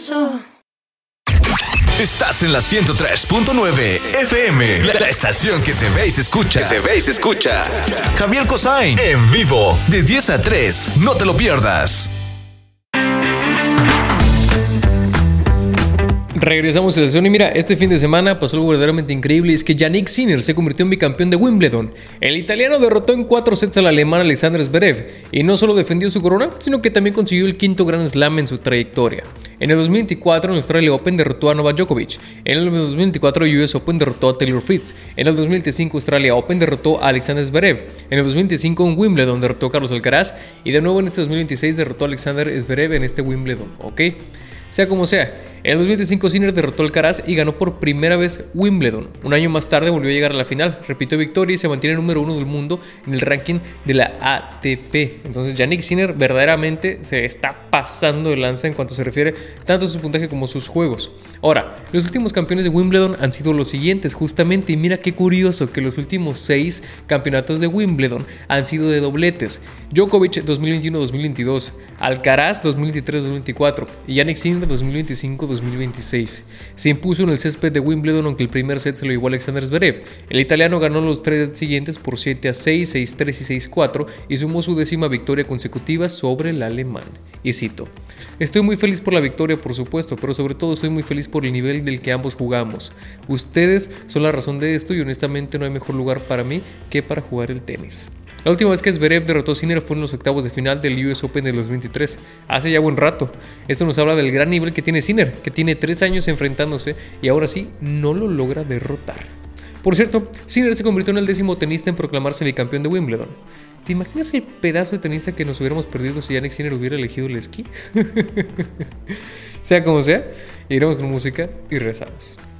Estás en la 103.9 FM, la estación que se ve y se escucha. Javier Cossain, en vivo, de 10 a 3. No te lo pierdas. Regresamos a la sesión y mira, este fin de semana pasó algo verdaderamente increíble, es que Jannik Sinner se convirtió en bicampeón de Wimbledon. El italiano derrotó en 4 sets al alemán Alexander Zverev y no solo defendió su corona, sino que también consiguió el 5º Grand Slam en su trayectoria. En el 2024 en Australia Open derrotó a Novak Djokovic, en el 2024 US Open derrotó a Taylor Fritz, en el 2025 Australia Open derrotó a Alexander Zverev, en el 2025 en Wimbledon derrotó a Carlos Alcaraz y de nuevo en este 2026 derrotó a Alexander Zverev en este Wimbledon, ¿ok? Sea como sea, en el 2025 Sinner derrotó a Alcaraz y ganó por primera vez Wimbledon. Un año más tarde volvió a llegar a la final, repitió victoria y se mantiene número 1 del mundo en el ranking de la ATP. Entonces Jannik Sinner verdaderamente se está pasando de lanza en cuanto se refiere tanto a su puntaje como a sus juegos. Ahora, los últimos campeones de Wimbledon han sido los siguientes justamente, y mira qué curioso que los últimos 6 campeonatos de Wimbledon han sido de dobletes. Djokovic 2021-2022, Alcaraz 2023-2024 y Jannik Sinner 2025-2026. Se impuso en el césped de Wimbledon, aunque el primer set se lo llevó Alexander Zverev. El italiano ganó los 3 siguientes por 7-6, 6-3 y 6-4 y sumó su 10ª victoria consecutiva sobre el alemán. Y cito: estoy muy feliz por la victoria, por supuesto, pero sobre todo estoy muy feliz por el nivel del que ambos jugamos. Ustedes son la razón de esto y honestamente no hay mejor lugar para mí que para jugar el tenis. La última vez que Zverev derrotó a Sinner fue en los octavos de final del US Open del 2023, hace ya buen rato. Esto nos habla del gran nivel que tiene Sinner, que tiene 3 años enfrentándose y ahora sí no lo logra derrotar. Por cierto, Sinner se convirtió en el 10º tenista en proclamarse bicampeón de Wimbledon. ¿Te imaginas el pedazo de tenista que nos hubiéramos perdido si Jannik Sinner hubiera elegido el esquí? Sea como sea, iremos con música y regresamos.